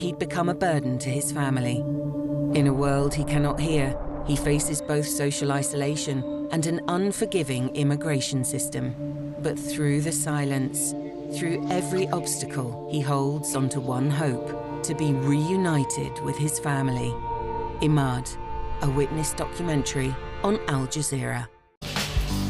he'd become a burden to his family. In a world he cannot hear, he faces both social isolation and an unforgiving immigration system. But through the silence, through every obstacle, he holds onto one hope: to be reunited with his family. Imad, a witness documentary on Al Jazeera.